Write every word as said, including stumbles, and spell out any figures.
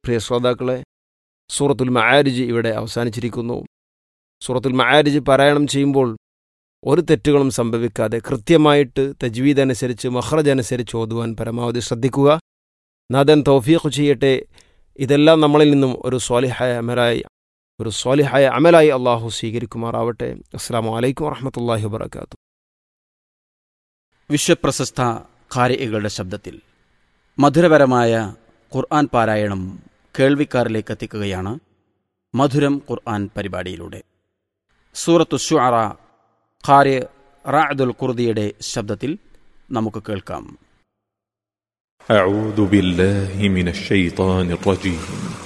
പ്രിയ ശ്രോതാക്കളെ, സൂറത്തുൽ മആരിജ് ഇവിടെ അവസാനിച്ചിരിക്കുന്നു. സൂറത്തുൽ മആരിജ് പാരായണം ചെയ്യുമ്പോൾ ഒരു തെറ്റുകളും സംഭവിക്കാതെ കൃത്യമായിട്ട് തജ്വീദ് അനുസരിച്ച് മഖ്റജ് അനുസരിച്ച് ഓതുവാൻ പരമാവധി ശ്രദ്ധിക്കുക. നാഥൻ തൗഫീഖ് ചെയ്യട്ടെ. ഇതെല്ലാം നമ്മളിൽ നിന്നും ഒരു സ്വാലിഹായ അമലായി ഒരു സ്വാലിഹായ അമലായി അള്ളാഹു സ്വീകരിക്കുമാറാവട്ടെ. അസ്സലാമു അലൈക്കും വറഹ്മത്തുള്ളാഹി വബറകാതുഹു. വിശ്വപ്രശസ്ത ഖാരിഇകളുടെ ശബ്ദത്തിൽ മധുരപരമായ ഖുർആൻ പാരായണം കേൾവിക്കാരിലേക്ക് എത്തിക്കുകയാണ് മധുരം ഖുർആൻ പരിപാടിയിലൂടെ. സൂറത്തു ശുഅറ ഖാരി റഅദുൽ ഖുർദിയുടെ ശബ്ദത്തിൽ നമുക്ക് കേൾക്കാം. أعوذ بالله من الشيطان الرجيم